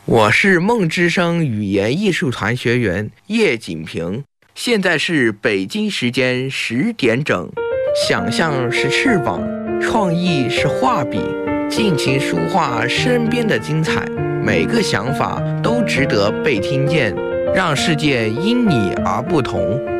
我是梦之声语言艺术团学员叶锦平，现在是北京时间10点整。想象是翅膀，创意是画笔，尽情抒画身边的精彩。每个想法都值得被听见，让世界因你而不同。